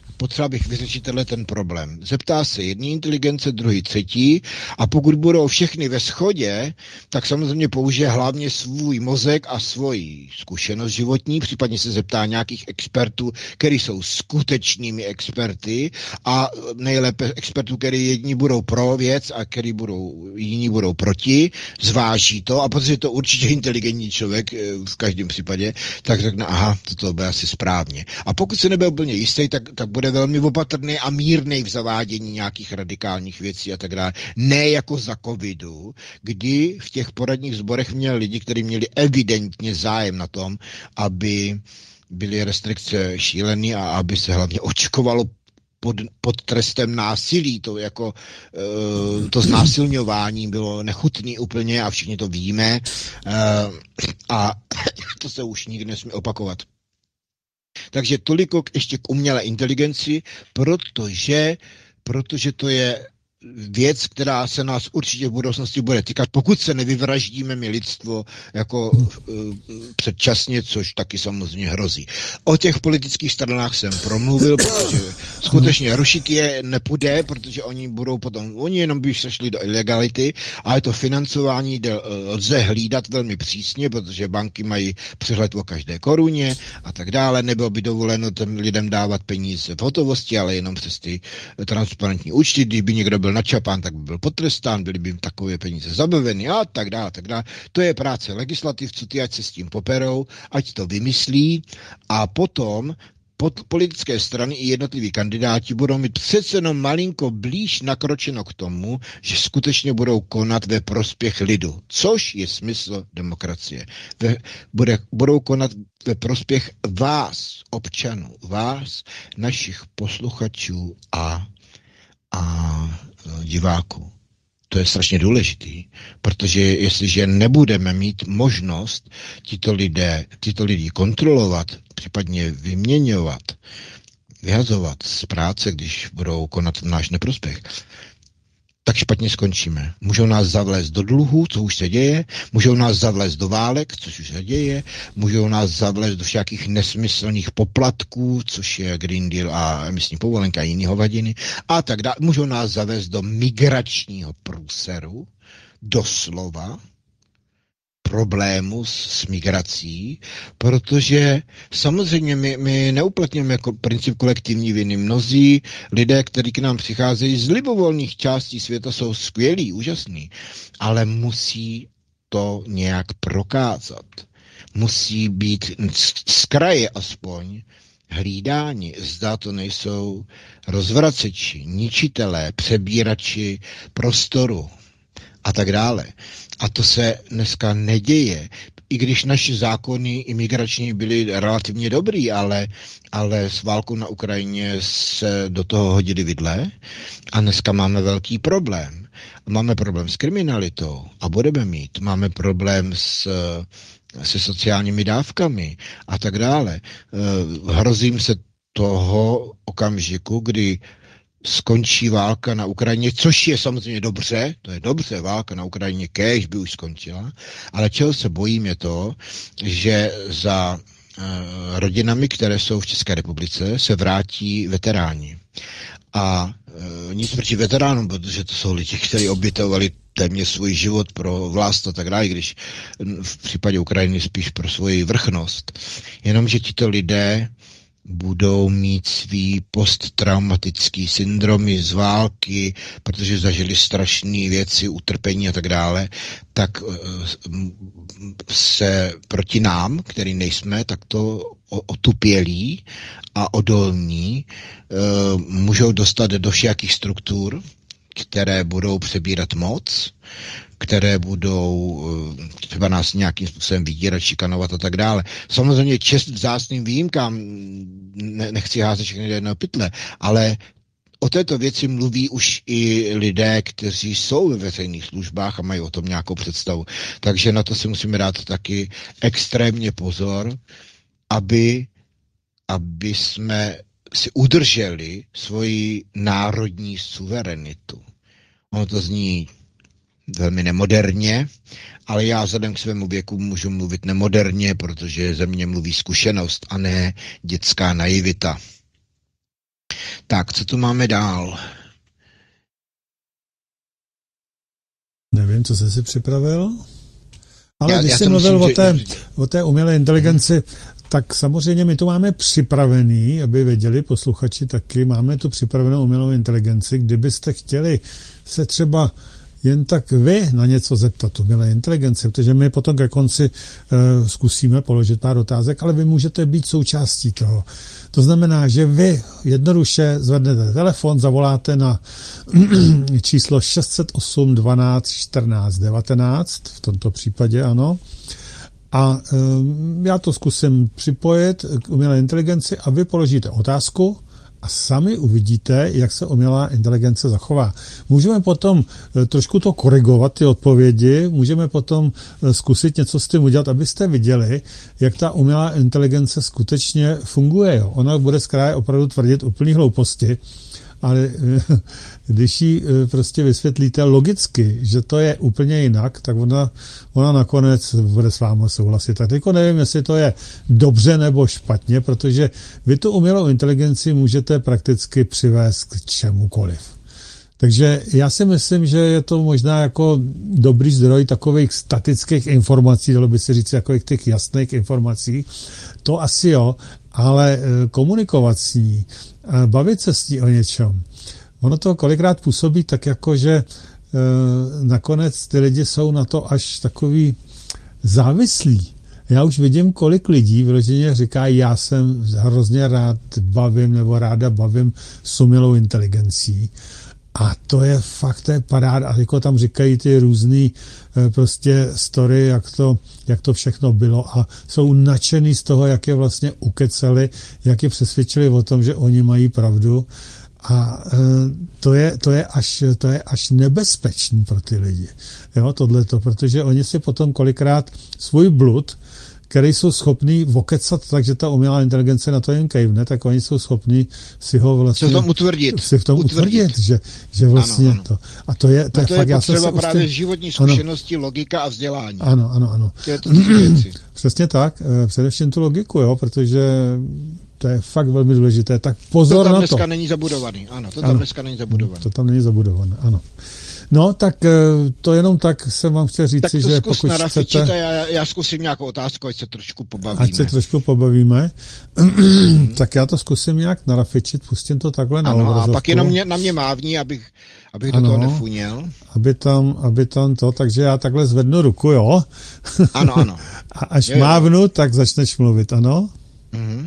potřeba bych vyřešit ten problém. Zeptá se jedný inteligence, druhý třetí a pokud budou všechny ve shodě, tak samozřejmě použije hlavně svůj mozek a svoji zkušenost životní, případně se zeptá nějakých expertů, kteří jsou skutečnými experty a nejlépe expertů, kteří jedni budou pro věc a jiní budou proti, zváží to a protože je to určitě inteligentní člověk v každém případě, tak řekne, aha, to bude asi správně. A pokud se nebude úplně jistý, tak bude velmi opatrný a mírnej v zavádění nějakých radikálních věcí a tak dále. Ne jako za covidu, kdy v těch poradních sborech měli lidi, kteří měli evidentně zájem na tom, aby byly restrikce šílený a aby se hlavně očkovalo pod trestem násilí, to znásilňování bylo nechutný úplně a všichni to víme a to se už nikdy nesmí opakovat. Takže toliko ještě k umělé inteligenci, protože to je věc, která se nás určitě v budoucnosti bude týkat, pokud se nevyvraždíme my lidstvo jako předčasně, což taky samozřejmě hrozí. O těch politických stranách jsem promluvil, protože skutečně rušit je nepůjde, protože oni jenom by se šli do ilegality, ale to financování lze hlídat velmi přísně, protože banky mají přehled o každé koruně a tak dále. Nebylo by dovoleno těm lidem dávat peníze v hotovosti, ale jenom přes ty transparentní účty. Když by někdo byl načapán, tak by byl potrestán, byly by jim takové peníze zabaveny a tak dále, tak dále. To je práce legislativců, ty ať se s tím poperou, ať to vymyslí a potom politické strany i jednotliví kandidáti budou mít přece jenom malinko blíž nakročeno k tomu, že skutečně budou konat ve prospěch lidu, což je smysl demokracie. Budou konat ve prospěch vás, občanů, vás, našich posluchačů a diváků. To je strašně důležitý, protože jestliže nebudeme mít možnost tyto lidi kontrolovat, případně vyměňovat, vyhazovat z práce, když budou konat v náš neprospěch, tak špatně skončíme. Můžou nás zavlézt do dluhu, co už se děje, můžou nás zavlézt do válek, což už se děje, můžou nás zavlézt do všakých nesmyslných poplatků, což je Green Deal a emisní povolenka a jiný hovadiny, a tak dále. Můžou nás zavést do migračního průseru, doslova, problému s migrací, protože samozřejmě my neuplatňujeme jako princip kolektivní viny. Mnozí lidé, kteří k nám přicházejí z libovolných částí světa, jsou skvělí, úžasní, ale musí to nějak prokázat. Musí být z kraje aspoň hlídáni, zda to nejsou rozvraceči, ničitelé, přebírači prostoru a tak dále. A to se dneska neděje. I když naše zákony imigrační byly relativně dobrý, ale s válkou na Ukrajině se do toho hodili vidle a dneska máme velký problém. Máme problém s kriminalitou a budeme mít. Máme problém se sociálními dávkami a tak dále. Hrozím se toho okamžiku, kdy skončí válka na Ukrajině, což je samozřejmě dobře, to je dobře, válka na Ukrajině kéž by už skončila, ale čeho se bojím je to, že za rodinami, které jsou v České republice, se vrátí veteráni. A nic proti veteránům, protože to jsou lidi, kteří obětovali téměř svůj život pro vlast a tak dále, když v případě Ukrajiny spíš pro svoji vrchnost. Jenomže tito lidé budou mít svý posttraumatický syndromy z války, protože zažili strašné věci, utrpení a tak dále, tak se proti nám, který nejsme, tak to otupělí a odolní, můžou dostat do všakých struktur, které budou přebírat moc, které budou třeba nás nějakým způsobem vydírat, šikanovat a tak dále. Samozřejmě čest vzácným výjimkám, nechci házet všechny do jednoho pytle, ale o této věci mluví už i lidé, kteří jsou ve veřejných službách a mají o tom nějakou představu. Takže na to si musíme dát taky extrémně pozor, aby jsme si udrželi svoji národní suverenitu. Ono to zní velmi nemoderně, ale já vzhledem k svému věku můžu mluvit nemoderně, protože ze mě mluví zkušenost a ne dětská naivita. Tak, co tu máme dál? Nevím, co jsi si připravil? Ale když já jsi mluvil o té umělé inteligenci, tak samozřejmě my tu máme připravený, aby věděli posluchači taky, máme tu připravenou umělou inteligenci. Kdybyste chtěli se třeba jen tak vy na něco zeptat umělé inteligenci, protože my potom ke konci zkusíme položit pár otázek, ale vy můžete být součástí toho. To znamená, že vy jednoduše zvednete telefon, zavoláte na číslo 608 12 14 19, v tomto případě ano, a já to zkusím připojit k umělé inteligenci a vy položíte otázku a sami uvidíte, jak se umělá inteligence zachová. Můžeme potom trošku to korigovat, ty odpovědi, můžeme potom zkusit něco s tím udělat, abyste viděli, jak ta umělá inteligence skutečně funguje. Jo. Ona bude zkrátka opravdu tvrdit úplný hlouposti, ale když jí prostě vysvětlíte logicky, že to je úplně jinak, tak ona nakonec bude s vámi souhlasit. Tak teď nevím, jestli to je dobře nebo špatně, protože vy tu umělou inteligenci můžete prakticky přivést k čemukoliv. Takže já si myslím, že je to možná jako dobrý zdroj takových statických informací, dalo by se říct jako těch jasných informací. To asi jo, ale komunikovat s ní, bavit se s ní o něčem, ono to kolikrát působí tak jako, že nakonec ty lidi jsou na to až takový závislí. Já už vidím, kolik lidí vyloženě říká, já jsem hrozně ráda bavím s umělou inteligencí. A to je fakt, to je paráda. A jako tam říkají ty různý prostě story, jak to všechno bylo a jsou nadšený z toho, jak je vlastně ukeceli, jak je přesvědčili o tom, že oni mají pravdu. A to je až nebezpečný pro ty lidi. Jo, tohleto, protože oni si potom kolikrát svůj blud, který jsou schopní vokecat, takže ta umělá inteligence na to jen kejvne, tak oni jsou schopní si ho vlastně... Si v tom utvrdit, že vlastně ano. to. A to je fakt... Je potřeba právě životní zkušenosti, logika a vzdělání. Ano. To je to věci. Přesně tak, především tu logiku, jo, protože to je fakt velmi důležité. Tak pozor na to. To tam dneska není zabudovaný, ano. To tam není zabudované, ano. No, tak to jenom tak jsem vám chtěl říct, že pokud chcete... A já zkusím nějakou otázku, ať se trošku pobavíme. Tak já to zkusím nějak narafičit, pustím to takhle na obrazovku. A pak jenom na mě mávni, abych do toho nefuněl. Aby tam to, takže já takhle zvednu ruku, jo? Ano. A až mávnu, tak začneš mluvit, ano? Mhm.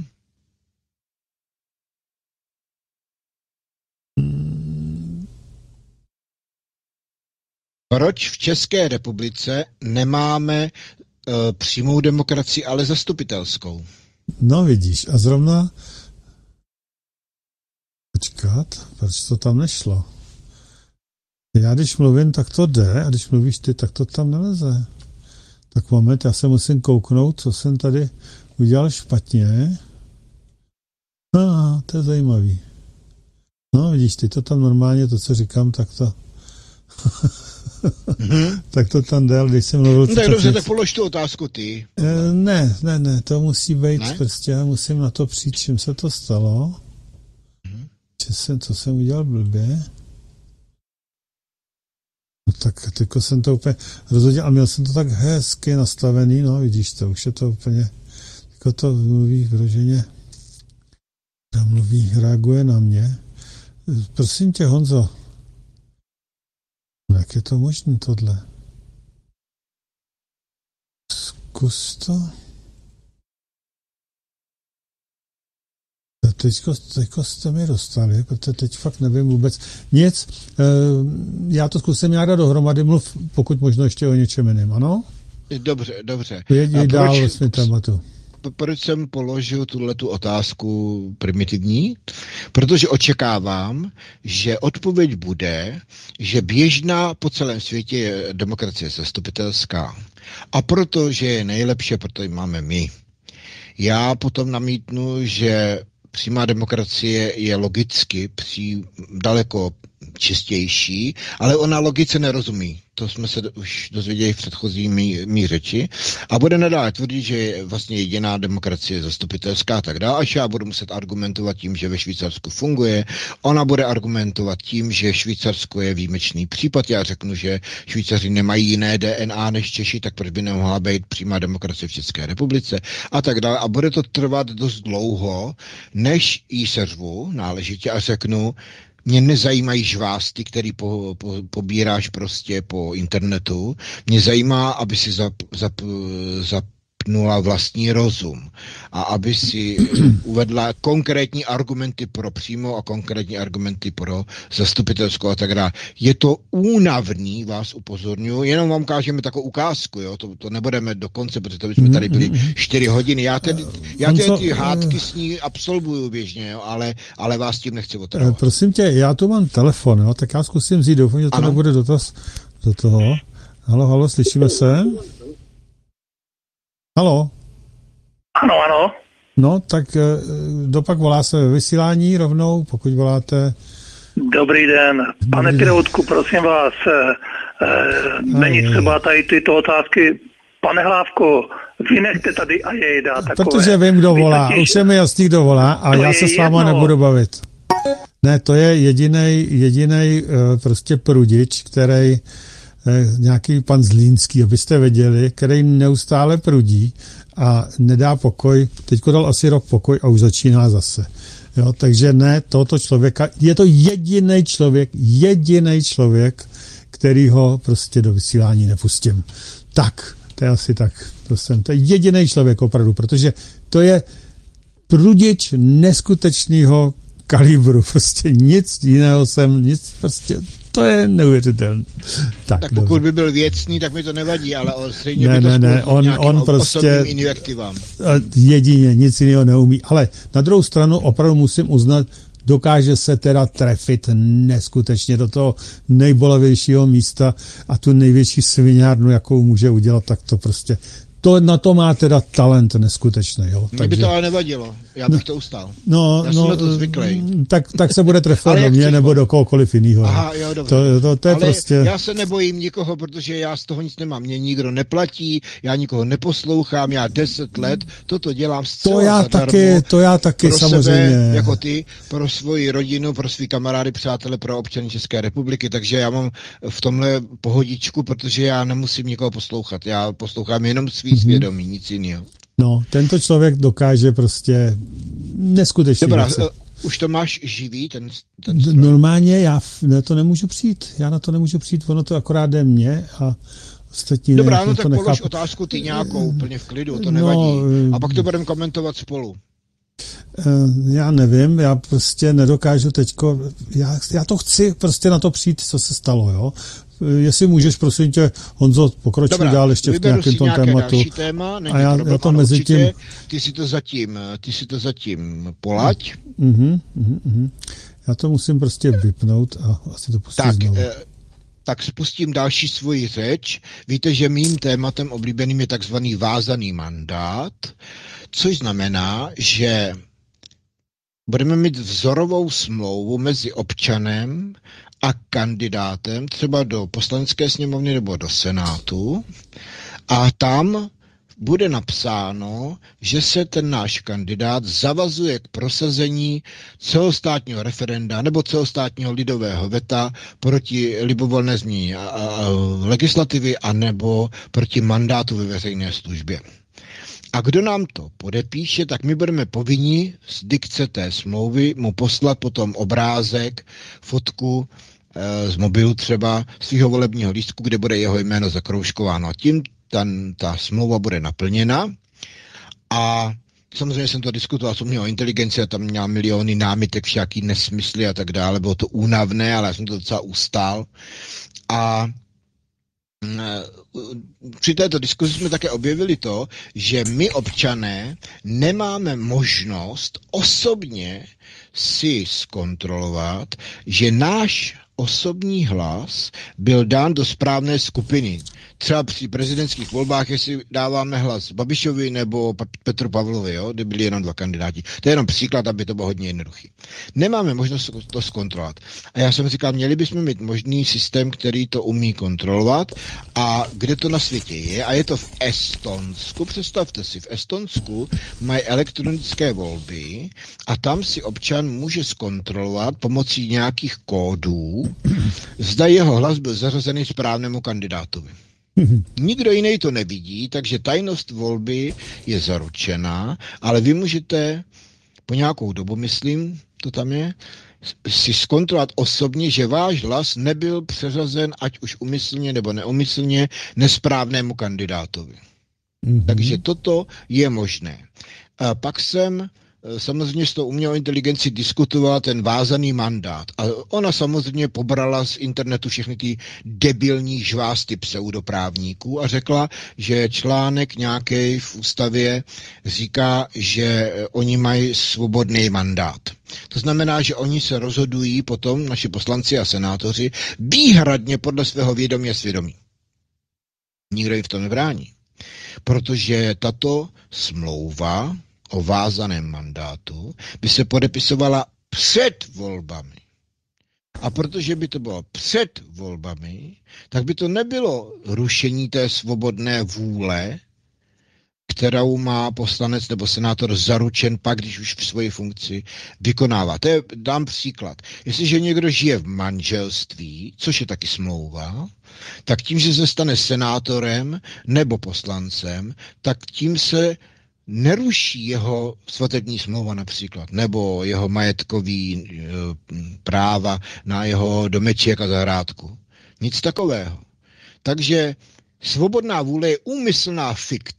Proč v České republice nemáme přímou demokracii, ale zastupitelskou? No vidíš, a zrovna... Počkat, proč to tam nešlo? Já když mluvím, tak to jde, a když mluvíš ty, tak to tam neleze. Tak moment, já se musím kouknout, co jsem tady udělal špatně. To je zajímavý. No vidíš, ty to tam normálně, to, co říkám, tak to... tak to tam dal, když jsem mluvil... Tak dobře, tak polož tu otázku ty. Ne, to musí být prostě, já musím na to přijít, čím se to stalo. Co jsem udělal blbě. No tak teďko jsem to úplně rozhodil a měl jsem to tak hezky nastavený, no vidíš to, už je to úplně, jako to mluví vyloženě, reaguje na mě. Prosím tě, Honzo, jak je to možné tohle? Zkus to. Teďko jste mi dostali, protože teď fakt nevím vůbec nic. Já to zkusím nějak dát dohromady, mluv pokud možno ještě o něčem jiném, ano? Dobře. Jedí dál ve svým tématu. Proč jsem položil tuhletu otázku primitivní? Protože očekávám, že odpověď bude, že běžná po celém světě je demokracie zastupitelská. A protože je nejlepší, protože máme my. Já potom namítnu, že přímá demokracie je logicky daleko čistější, ale ona logice nerozumí. To jsme se už dozvěděli v předchozí mý řeči. A bude nadále tvrdit, že je vlastně jediná demokracie zastupitelská a tak dále. Až já budu muset argumentovat tím, že ve Švýcarsku funguje. Ona bude argumentovat tím, že Švýcarsko je výjimečný případ. Já řeknu, že Švýcaři nemají jiné DNA než Češi, tak proč by nemohla být přímá demokracie v České republice a tak dále. A bude to trvat dost dlouho, než jí seřvu náležitě a řeknu, mě nezajímají žvásty, který pobíráš prostě po internetu. Mě zajímá, aby si zapnula vlastní rozum a aby si uvedla konkrétní argumenty pro přímo a konkrétní argumenty pro zastupitelskou a tak dále. Je to únavný, vás upozorňuji, jenom vám ukážeme takovou ukázku, jo? To nebudeme do konce, protože to bychom tady byli 4 hodiny. Já ty hádky s ní absolvuju běžně, jo? Ale vás tím nechci otravovat. Prosím tě, já tu mám telefon, jo? Tak já zkusím vzít, doufám, že to nebude dotaz do toho. Halo, slyšíme se? Halo? Ano. No, tak dopak volá se ve vysílání rovnou, pokud voláte. Dobrý den. Pane Piroutku, prosím vás, není třeba tady tyto otázky. Pane Hlávko, vy nechte tady a jejda. Protože vím, kdo volá. Už se mi jasný, kdo volá a já se s váma nebudu bavit. Ne, to je jedinej prostě prudič, který nějaký pan Zlínský, abyste věděli, který neustále prudí a nedá pokoj. Teďko dal asi rok pokoj a už začíná zase. Jo, takže ne, tohoto člověka, je to jedinej člověk, který ho prostě do vysílání nepustím. Tak, to je asi tak. To je jedinej člověk opravdu, protože to je prudič neskutečného kalibru. Prostě nic jiného prostě to je neuvěřitelné. Tak pokud by byl věcný, tak mi to nevadí, ale stejně ne, on prostě invektivám. Jedině, nic jiného neumí. Ale na druhou stranu opravdu musím uznat, dokáže se teda trefit neskutečně do toho nejbolavějšího místa a tu největší sviňárnu, jakou může udělat, tak to prostě na to má teda talent neskutečný. Jo. Mně by to ale nevadilo, já bych to ustál. Já jsem na to zvyklý. Tak se bude trefovat do mě nebo do kohokoliv jiného. Aha, jo, dobře. To je ale prostě... já se nebojím nikoho, protože já z toho nic nemám. Mě nikdo neplatí, já nikoho neposlouchám, já 10 let toto dělám zcela zadarmo. To já taky pro samozřejmě. Sebe, jako ty, pro svoji rodinu, pro svý kamarády, přátele, pro občany České republiky, takže já mám v tomhle pohodičku, protože já nemusím nikoho poslouchat. Já poslouchám jenom svý svědomí, nic jiného. No, tento člověk dokáže prostě neskutečně. Dobrá, už to máš živý, ten normálně já na to nemůžu přijít, ono to akorát jde mně a ostatní Dobrá, no tak polož otázku ty nějakou, úplně v klidu, to nevadí. A pak to budeme komentovat spolu. Já nevím, já prostě nedokážu teďko, já to chci prostě na to přijít, co se stalo, jo. Jestli můžeš, prosím tě, Honzo, pokročit dál ještě v nějakém tom tématu. Téma, a já to mezi tím... Ty si to zatím polaď. Já to musím prostě vypnout a asi to pustím znovu. Tak spustím další svoji řeč. Víte, že mým tématem oblíbeným je takzvaný vázaný mandát, což znamená, že budeme mít vzorovou smlouvu mezi občanem a kandidátem třeba do Poslanecké sněmovny nebo do Senátu a tam bude napsáno, že se ten náš kandidát zavazuje k prosazení celostátního referenda nebo celostátního lidového veta proti libovolné změně legislativy anebo proti mandátu ve veřejné službě. A kdo nám to podepíše, tak my budeme povinni z dikce té smlouvy mu poslat potom obrázek, fotku z mobilu třeba svého volebního lístku, kde bude jeho jméno zakroužkováno. A tím ta smlouva bude naplněna. A samozřejmě jsem to diskutoval s umělou inteligenci a tam měla miliony námitek, všaký nesmysly a tak dále. Bylo to únavné, ale já jsem to docela ustál. A při této diskuzi jsme také objevili to, že my občané nemáme možnost osobně si zkontrolovat, že náš osobní hlas byl dán do správné skupiny. třeba při prezidentských volbách, jestli dáváme hlas Babišovi nebo Petru Pavlovi, jo, kde byli jenom 2 kandidáti. To je jenom příklad, aby to bylo hodně jednoduchý. Nemáme možnost to zkontrolovat. A já jsem říkal, měli bychom mít možný systém, který to umí kontrolovat, a kde to na světě je, a je to v Estonsku. Představte si, v Estonsku mají elektronické volby a tam si občan může zkontrolovat pomocí nějakých kódů, zda jeho hlas byl zařazený správnému kandidátovi. Nikdo jiný to nevidí, takže tajnost volby je zaručená, ale vy můžete po nějakou dobu, myslím, to tam je, si zkontrolovat osobně, že váš hlas nebyl přeřazen, ať už umyslně nebo neumyslně, nesprávnému kandidátovi. Takže toto je možné. A pak jsem samozřejmě s tou umělou inteligencí diskutovala ten vázaný mandát. A ona samozřejmě pobrala z internetu všechny ty debilní žvásty pseudoprávníků a řekla, že článek nějaký v ústavě říká, že oni mají svobodný mandát. To znamená, že oni se rozhodují potom, naši poslanci a senátoři, výhradně podle svého vědomí a svědomí. Nikdo jim v tom nebrání. Protože tato smlouva o vázaném mandátu by se podepisovala před volbami. A protože by to bylo před volbami, tak by to nebylo rušení té svobodné vůle, kterou má poslanec nebo senátor zaručen pak, když už v svoji funkci vykonává. Dám příklad. Jestliže někdo žije v manželství, což je taky smlouva, tak tím, že se stane senátorem nebo poslancem, tak tím se neruší jeho svatební smlouva například, nebo jeho majetkový práva na jeho domeček a zahrádku. Nic takového. Takže svobodná vůle je úmyslná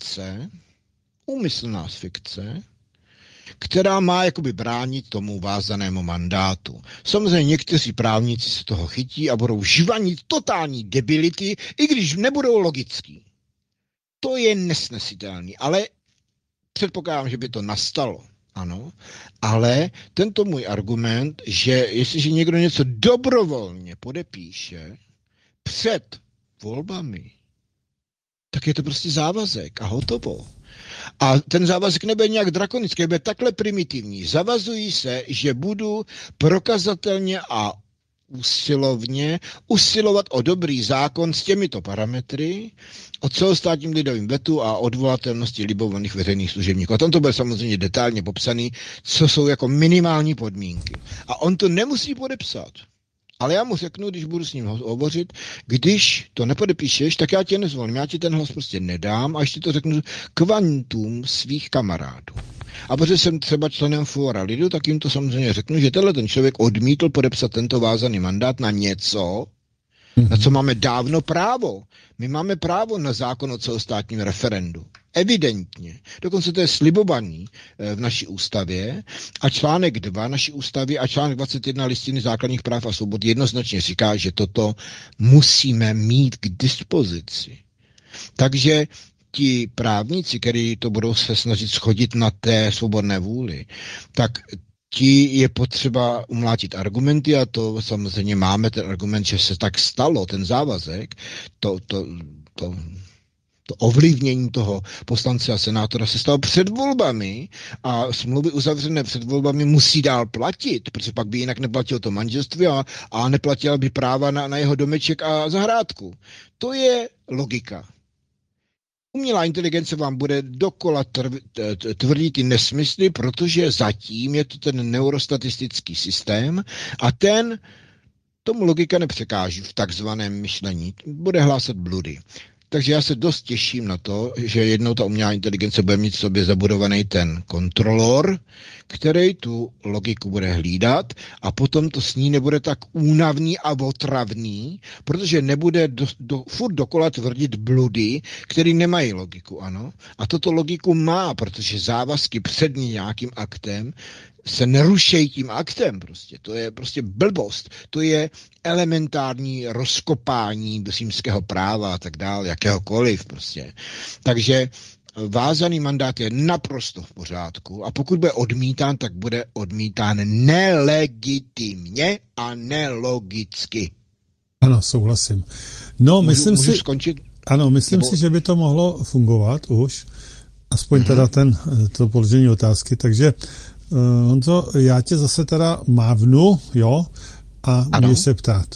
fikce, která má jakoby bránit tomu vázanému mandátu. Samozřejmě někteří právníci se toho chytí a budou žvanit totální debility, i když nebudou logický. To je nesnesitelný, ale předpokládám, že by to nastalo, ano, ale tento můj argument, že jestliže někdo něco dobrovolně podepíše před volbami, tak je to prostě závazek a hotovo. A ten závazek nebude nějak drakonický, bude takhle primitivní. Zavazují se, že budu prokazatelně a usilovně usilovat o dobrý zákon s těmito parametry, o celostátním lidovým vetu a odvolatelnosti libovolných veřejných služebníků. A tam to bude samozřejmě detailně popsaný, co jsou jako minimální podmínky. A on to nemusí podepsat. Ale já mu řeknu, když budu s ním hovořit, když to nepodepíšeš, tak já tě nezvolím, já ti ten hlas prostě nedám a ještě to řeknu kvantum svých kamarádů. A protože jsem třeba členem Fóra lidu, tak jim to samozřejmě řeknu, že tenhle ten člověk odmítl podepsat tento vázaný mandát na něco, na co máme dávno právo. My máme právo na zákon o celostátním referendu. Evidentně. Dokonce to je slibovaný v naší ústavě a článek 2 naší ústavy a článek 21 listiny základních práv a svobod jednoznačně říká, že toto musíme mít k dispozici. Takže ti právníci, kteří to budou se snažit shodit na té svobodné vůli, tak ti je potřeba umlátit argumenty a to samozřejmě máme ten argument, že se tak stalo, ten závazek, to ovlivnění toho poslance a senátora se stalo před volbami a smlouvy uzavřené před volbami musí dál platit, protože pak by jinak neplatilo to manželství a neplatila by práva na jeho domeček a zahrádku. To je logika. Umělá inteligence vám bude dokola tvrdit ty nesmysly, protože zatím je to ten neurostatistický systém a tomu logika nepřekáží v takzvaném myšlení. Bude hlásat bludy. Takže já se dost těším na to, že jednou ta umělá inteligence bude mít v sobě zabudovaný ten kontrolor, který tu logiku bude hlídat a potom to s ní nebude tak únavný a otravný, protože nebude furt dokola tvrdit bludy, který nemají logiku, ano. A toto logiku má, protože závazky před nějakým aktem se nerušejí tím aktem prostě. To je prostě blbost. To je elementární rozkopání římského práva a tak dále, jakéhokoliv prostě. Takže vázaný mandát je naprosto v pořádku a pokud bude odmítán, tak bude odmítán nelegitimně a nelogicky. Ano, souhlasím. No, myslím si... skončit? Ano, myslím si, že by to mohlo fungovat už, aspoň teda to položení otázky, takže Honzo, já tě zase teda mávnu, jo, a můžeš se ptát.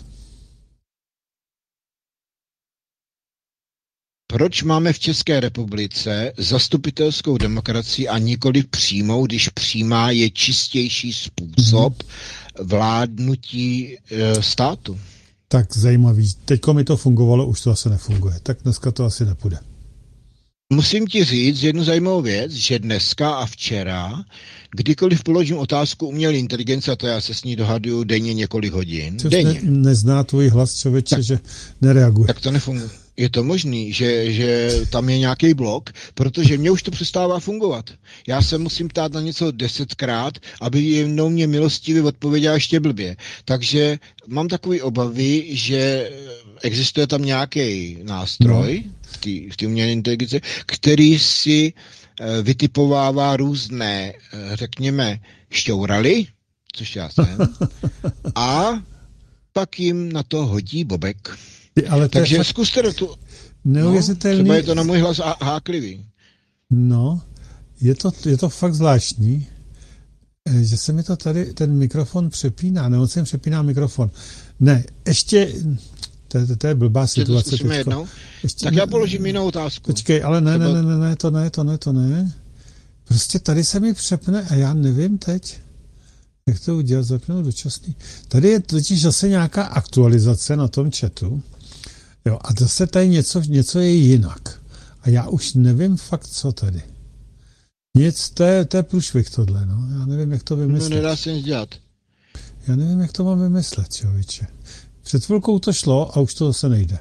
Proč máme v České republice zastupitelskou demokracii a nikoli přímou, když přímá je čistější způsob vládnutí státu? Tak zajímavý. Teďko mi to fungovalo, už to asi nefunguje. Tak dneska to asi nepůjde. Musím ti říct jednu zajímavou věc, že dneska a včera, kdykoliv položím otázku umělé inteligence, a to já se s ní dohaduju denně několik hodin. Denně. Nezná tvůj hlas, člověče, že nereaguje. Tak to nefunguje. Je to možný, že tam je nějaký blok, protože mně už to přestává fungovat. Já se musím ptát na něco 10krát, aby jednou mě milostivě odpověděla ještě blbě. Takže mám takové obavy, že existuje tam nějaký nástroj v té umělé inteligenci, který si vytipovává různé, řekněme, šťouraly, což já jsem, a pak jim na to hodí bobek. Ale takže fakt zkuste to. neuvěřitelný. Třeba je to na můj hlas háklivý. No, je to fakt zvláštní, že se mi to tady, ten mikrofon přepíná, nebo se mi přepíná mikrofon. Ne, ještě, to je blbá situace. Tak já položím jinou otázku. Počkej, ale ne, to ne. Prostě tady se mi přepne a já nevím teď, jak to udělat, zapnout dočasný. Tady je totiž zase nějaká aktualizace na tom chatu. Jo, a zase tady něco je jinak. A já už nevím fakt, co tady. Nic, to je průšvih tohle, no. Já nevím, jak to vymyslet. No, nedá se nic dělat. Já nevím, jak to mám vymyslet, člověče. Před chvilkou to šlo a už to zase nejde.